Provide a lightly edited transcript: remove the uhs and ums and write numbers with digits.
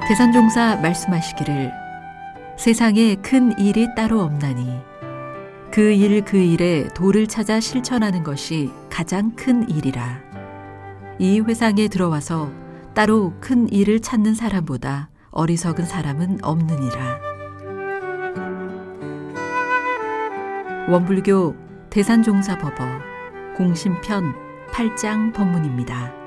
대산종사 말씀하시기를 세상에 큰 일이 따로 없나니 그 일 그 일에 도를 찾아 실천하는 것이 가장 큰 일이라. 이 회상에 들어와서 따로 큰 일을 찾는 사람보다 어리석은 사람은 없느니라. 원불교 대산종사법어 공심편 8장 법문입니다.